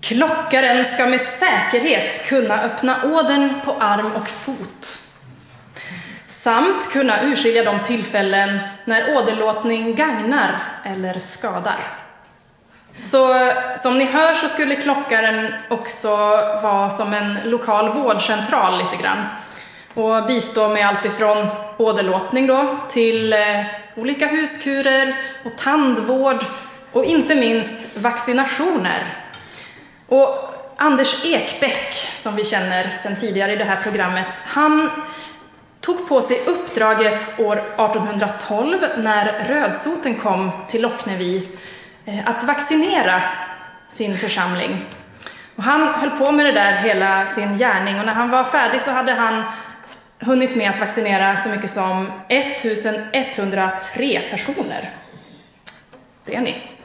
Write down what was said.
Klockaren ska med säkerhet kunna öppna ådern på arm och fot, samt kunna urskilja de tillfällen när åderlåtning gagnar eller skadar. Så som ni hör så skulle klockaren också vara som en lokal vårdcentral lite grann och bistå med allt ifrån åderlåtning då till olika huskurer och tandvård och inte minst vaccinationer. Och Anders Ekbäck, som vi känner sedan tidigare i det här programmet, han tog på sig uppdraget år 1812 när rödsoten kom till Locknevi att vaccinera sin församling. Och han höll på med det där hela sin gärning, och när han var färdig så hade han hunnit med att vaccinera så mycket som 1103 personer. Det är ni.